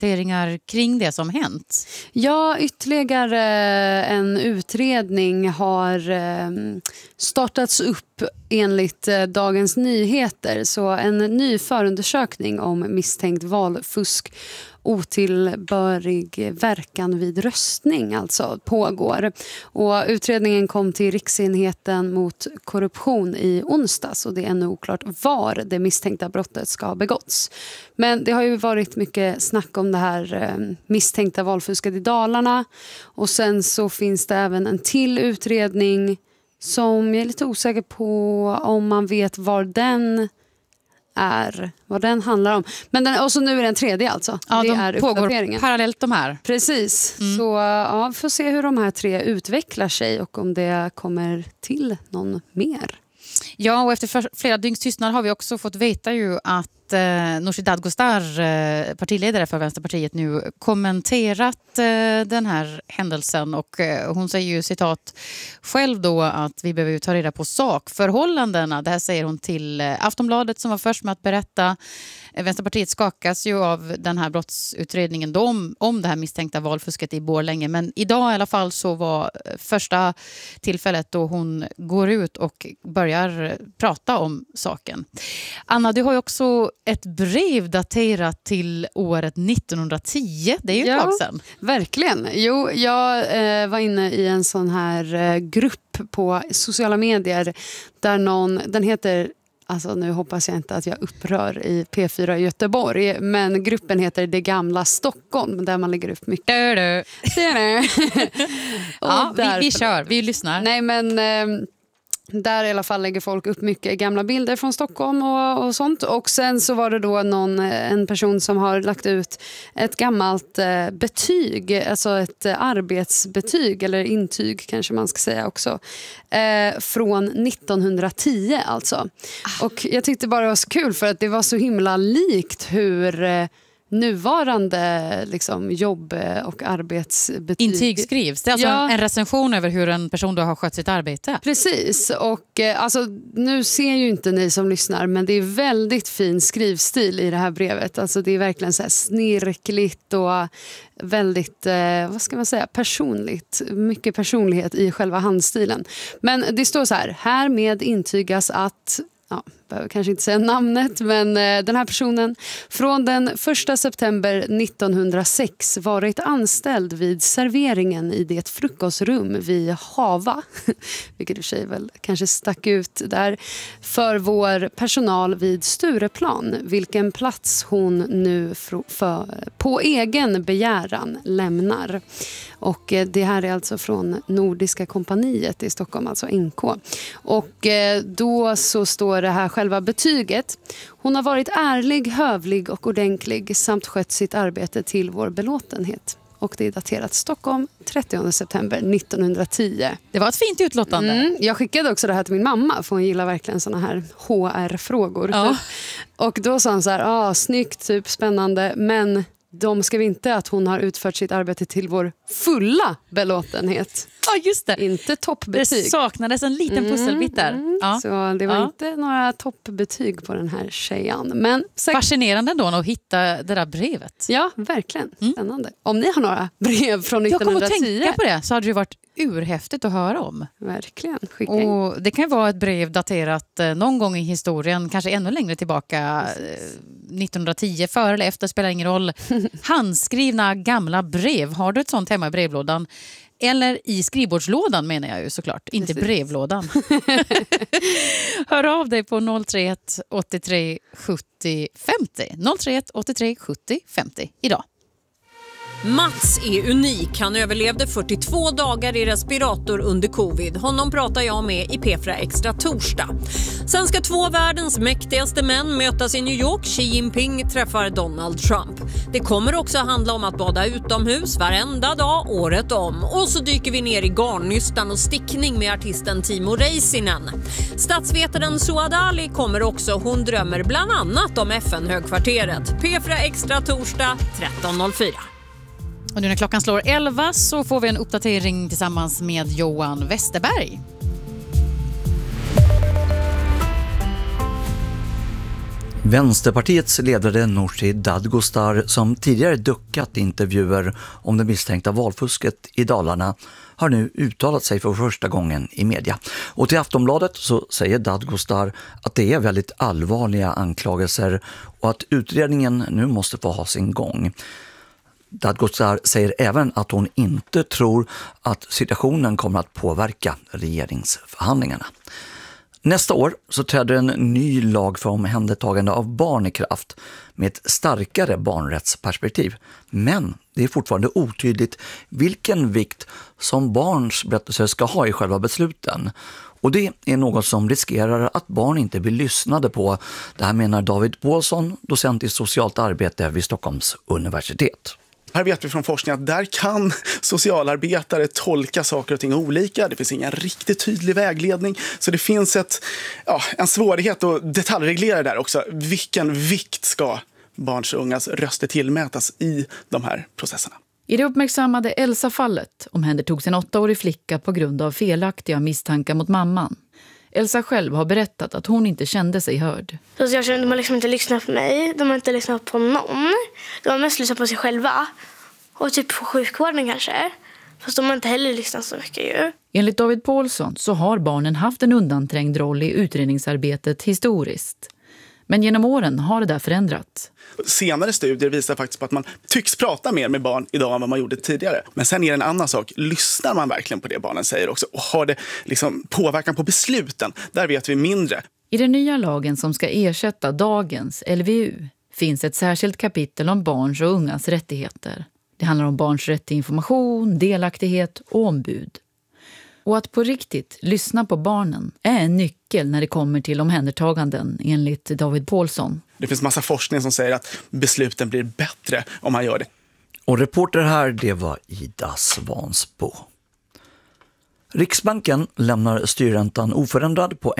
uppdateringar kring det som hänt? Ja, ytterligare en utredning har startats upp enligt Dagens Nyheter. Så en ny förundersökning om misstänkt valfusk, otillbörlig verkan vid röstning alltså pågår. Och utredningen kom till Riksenheten mot korruption i onsdags och det är ännu oklart var det misstänkta brottet ska ha begåtts. Men det har ju varit mycket snack om det här misstänkta valfusket i Dalarna och sen så finns det även en till utredning som jag är lite osäker på om man vet vad den handlar om. Men och så nu är den tredje alltså. Ja, det de är pågår uppdateringen. parallellt de här. Precis. Så ja, vi får se hur de här tre utvecklar sig och om det kommer till någon mer. Ja, och efter flera dygns tystnad har vi också fått veta ju att Nooshi Dadgostar, partiledare för Vänsterpartiet, nu kommenterat den här händelsen och hon säger ju citat själv då att vi behöver ta reda på sakförhållandena. Det här säger hon till Aftonbladet som var först med att berätta. Vänsterpartiet skakas ju av den här brottsutredningen då om det här misstänkta valfusket i Borlänge, men idag i alla fall så var första tillfället då hon går ut och börjar prata om saken. Anna, du har ju också ett brev daterat till året 1910. Det är ju ett tag sedan. Verkligen. Jo, jag var inne i en sån här grupp på sociala medier där den heter, alltså nu hoppas jag inte att jag upprör i P4 Göteborg, men gruppen heter Det gamla Stockholm där man lägger upp mycket. Det är det. Ja, vi kör, vi lyssnar. Nej, men där i alla fall lägger folk upp mycket gamla bilder från Stockholm och sånt. Och sen så var det då en person som har lagt ut ett gammalt betyg, alltså ett arbetsbetyg eller intyg kanske man ska säga också, från 1910 alltså. Och jag tyckte bara det var så kul för att det var så himla likt hur nuvarande liksom, jobb- och arbetsbetyg. Intyg skrivs. Det är alltså en recension över hur en person då har skött sitt arbete. Precis. Och alltså, nu ser ju inte ni som lyssnar, men det är väldigt fin skrivstil i det här brevet. Alltså, det är verkligen så här snirkligt och väldigt, vad ska man säga, personligt. Mycket personlighet i själva handstilen. Men det står så här: härmed intygas att... Ja, behöver kanske inte säga namnet, men den här personen från den 1 september 1906 varit anställd vid serveringen i det frukostrum vid Hava, vilket i sig väl kanske stack ut där, för vår personal vid Stureplan, vilken plats hon nu på egen begäran lämnar. Och det här är alltså från Nordiska kompaniet i Stockholm, alltså NK. Och då så står det här själva betyget. Hon har varit ärlig, hövlig och ordentlig samt skött sitt arbete till vår belåtenhet. Och det är daterat Stockholm 30 september 1910. Det var ett fint utlåtande. Jag skickade också det här till min mamma för hon gillar verkligen såna här HR-frågor. Ja. Och då sa hon så här, snyggt, typ spännande, men de skrev inte att hon har utfört sitt arbete till vår fulla belåtenhet. Ja, just det. Inte toppbetyg. Det saknades en liten pusselbit där. Ja. Så det var inte några toppbetyg på den här tjejen. Men fascinerande då att hitta det där brevet. Ja, verkligen. Spännande. Om ni har några brev från 1910. Jag kommer att tänka på det, så hade det varit urhäftigt att höra om. Verkligen. Och det kan ju vara ett brev daterat någon gång i historien, kanske ännu längre tillbaka. 1910, före eller efter, spelar ingen roll. Handskrivna gamla brev. Har du ett sånt hemma i brevlådan? Eller i skrivbordslådan menar jag ju såklart, inte brevlådan. Hör av dig på 031 83 70 50. 031 83 70 50 idag. Mats är unik. Han överlevde 42 dagar i respirator under covid. Honom pratar jag med i P4 Extra torsdag. Sen ska två av världens mäktigaste män mötas i New York. Xi Jinping träffar Donald Trump. Det kommer också handla om att bada utomhus varenda dag, året om. Och så dyker vi ner i garnnystan och stickning med artisten Timo Räisänen. Statsvetaren Suad Ali kommer också. Hon drömmer bland annat om FN-högkvarteret. P4 Extra torsdag 13.04. Och nu när klockan slår 11 så får vi en uppdatering tillsammans med Johan Westerberg. Vänsterpartiets ledare Nooshi Dadgostar, som tidigare duckat intervjuer om det misstänkta valfusket i Dalarna, har nu uttalat sig för första gången i media. Och till Aftonbladet så säger Dadgostar att det är väldigt allvarliga anklagelser och att utredningen nu måste få ha sin gång. Dadgostar säger även att hon inte tror att situationen kommer att påverka regeringsförhandlingarna. Nästa år så träder en ny lag för omhändertagande av barn i kraft med ett starkare barnrättsperspektiv. Men det är fortfarande otydligt vilken vikt som barns berättelser ska ha i själva besluten. Och det är något som riskerar att barn inte blir lyssnade på. Det här menar David Paulsson, docent i socialt arbete vid Stockholms universitet. Här vet vi från forskning att där kan socialarbetare tolka saker och ting olika. Det finns ingen riktigt tydlig vägledning. Så det finns en svårighet att detaljreglera där också. Vilken vikt ska barns och ungas röster tillmätas i de här processerna? I det uppmärksammade Elsa-fallet omhändertogs en 8-årig flicka på grund av felaktiga misstankar mot mamman. Elsa själv har berättat att hon inte kände sig hörd. Så jag kände att de har liksom inte lyssnat på mig. De har inte lyssnat på någon. De har mest lyssnat på sig själva. Och typ på sjukvården kanske. Fast de har inte heller lyssnat så mycket ju. Enligt David Paulsson så har barnen haft en undanträngd roll i utredningsarbetet historiskt. Men genom åren har det där förändrats. Senare studier visar faktiskt på att man tycks prata mer med barn idag än vad man gjorde tidigare. Men sen är det en annan sak. Lyssnar man verkligen på det barnen säger också? Och har det liksom påverkan på besluten? Där vet vi mindre. I den nya lagen som ska ersätta dagens LVU finns ett särskilt kapitel om barns och ungas rättigheter. Det handlar om barns rätt till information, delaktighet och ombud. Och att på riktigt lyssna på barnen är en nyckel när det kommer till omhändertaganden, enligt David Paulsson. Det finns massa forskning som säger att besluten blir bättre om man gör det. Och reporter här, det var Ida Svansbo. Riksbanken lämnar styrräntan oförändrad på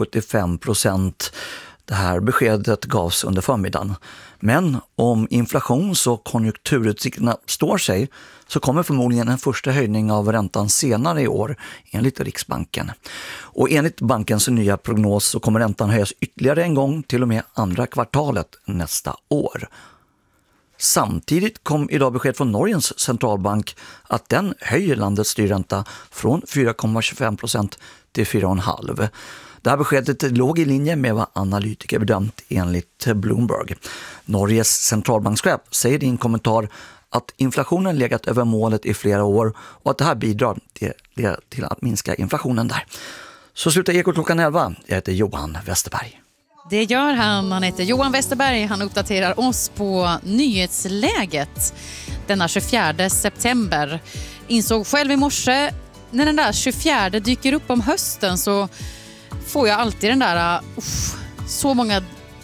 1,75%. Det här beskedet gavs under förmiddagen. Men om inflations- och konjunkturutsikterna står sig så kommer förmodligen en första höjning av räntan senare i år enligt Riksbanken. Och enligt bankens nya prognos så kommer räntan höjas ytterligare en gång till och med andra kvartalet nästa år. Samtidigt kom idag besked från Norges centralbank att den höjer landets styrränta från 4,25% till 4,5%. Det här beskedet låg i linje med vad analytiker bedömt enligt Bloomberg. Norges centralbankschef säger i en kommentar att inflationen legat över målet i flera år och att det här bidrar till att minska inflationen där. Så slutar Ekot klockan 11. Jag heter Johan Westerberg. Det gör han. Han heter Johan Westerberg. Han uppdaterar oss på nyhetsläget denna 24 september. Insåg själv i morse, när den där 24 dyker upp om hösten så får jag alltid den där så många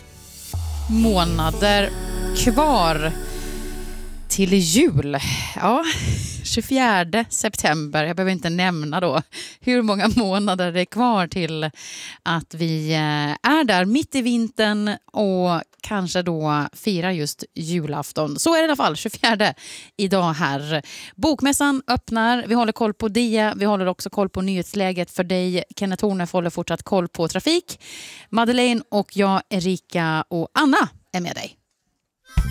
månader kvar till jul. Ja, 24 september. Jag behöver inte nämna då hur många månader det är kvar till att vi är där mitt i vintern och kanske då firar just julafton. Så är det i alla fall 24 idag här. Bokmässan öppnar. Vi håller koll på det. Vi håller också koll på nyhetsläget för dig. Kenneth Horne håller fortsatt koll på trafik. Madeleine och jag, Erika och Anna är med dig.